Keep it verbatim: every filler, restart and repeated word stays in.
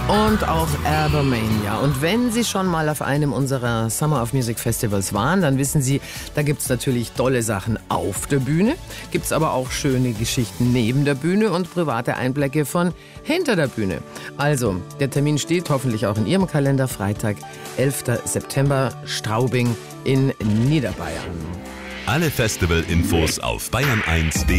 Und auch Abermania. Und wenn Sie schon mal auf einem unserer Summer of Music Festivals waren, dann wissen Sie, da gibt es natürlich tolle Sachen auf der Bühne, gibt es aber auch schöne Geschichten neben der Bühne und private Einblicke von hinter der Bühne. Also, der Termin steht hoffentlich auch in Ihrem Kalender, Freitag, elfter September, Straubing in Niederbayern. Alle Festival-Infos auf bayern eins punkt de.